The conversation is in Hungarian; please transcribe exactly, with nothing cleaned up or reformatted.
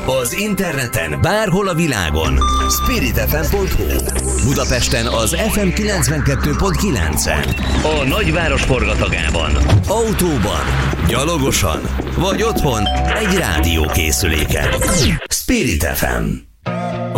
Az interneten bárhol a világon. spirit ef em pont hu. Budapesten az ef em kilencvenkettő pont kilencen. A nagyváros forgatagában. Autóban, gyalogosan vagy otthon egy rádiókészüléken. Spirit ef em.